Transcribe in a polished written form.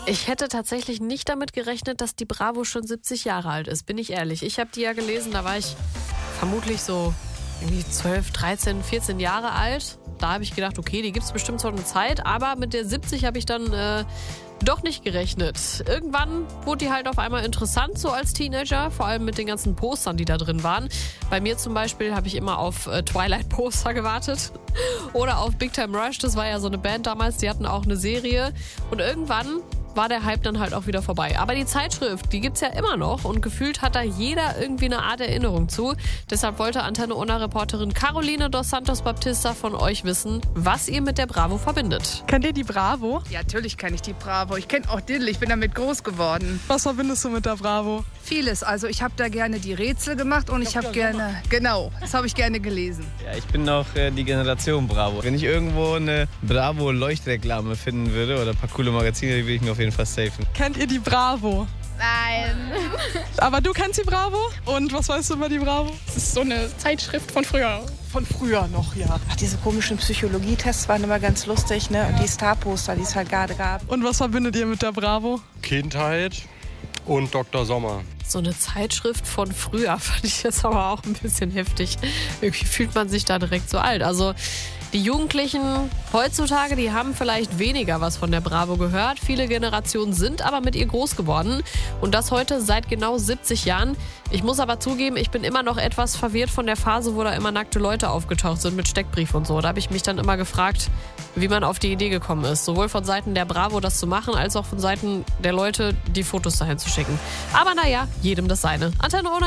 Ich hätte tatsächlich nicht damit gerechnet, dass die Bravo schon 70 Jahre alt ist, bin ich ehrlich. Ich habe die ja gelesen, da war ich vermutlich so irgendwie 12, 13, 14 Jahre alt. Da habe ich gedacht, okay, die gibt es bestimmt schon eine Zeit, aber mit der 70 habe ich dann doch nicht gerechnet. Irgendwann wurde die halt auf einmal interessant, so als Teenager, vor allem mit den ganzen Postern, die da drin waren. Bei mir zum Beispiel habe ich immer auf Twilight-Poster gewartet oder auf Big Time Rush, das war ja so eine Band damals, die hatten auch eine Serie und irgendwann war der Hype dann halt auch wieder vorbei. Aber die Zeitschrift, die gibt's ja immer noch und gefühlt hat da jeder irgendwie eine Art Erinnerung zu. Deshalb wollte Antenne Ona-Reporterin Caroline dos Santos Baptista von euch wissen, was ihr mit der Bravo verbindet. Kennt ihr die Bravo? Ja, natürlich kenne ich die Bravo. Ich kenne auch Diddle, ich bin damit groß geworden. Was verbindest du mit der Bravo? Vieles, also ich habe da gerne die Rätsel gemacht und ich habe gerne, genau, das habe ich gerne gelesen. Ja, ich bin noch die Generation Bravo. Wenn ich irgendwo eine Bravo-Leuchtreklame finden würde oder ein paar coole Magazine, die würde ich mir auf jeden Fall safen. Kennt ihr die Bravo? Nein. Aber du kennst die Bravo? Und was weißt du über die Bravo? Das ist so eine Zeitschrift von früher. Von früher noch, ja. Ach, diese komischen Psychologietests waren immer ganz lustig, ne? Und die Starposter, die es halt gerade gab. Und was verbindet ihr mit der Bravo? Kindheit und Dr. Sommer. So eine Zeitschrift von früher fand ich jetzt aber auch ein bisschen heftig. Irgendwie fühlt man sich da direkt so alt. Also die Jugendlichen heutzutage, die haben vielleicht weniger was von der Bravo gehört. Viele Generationen sind aber mit ihr groß geworden. Und das heute seit genau 70 Jahren. Ich muss aber zugeben, ich bin immer noch etwas verwirrt von der Phase, wo da immer nackte Leute aufgetaucht sind mit Steckbrief und so. Da habe ich mich dann immer gefragt, wie man auf die Idee gekommen ist. Sowohl von Seiten der Bravo das zu machen, als auch von Seiten der Leute die Fotos dahin zu schicken. Aber naja, jedem das seine. Antenne Ona.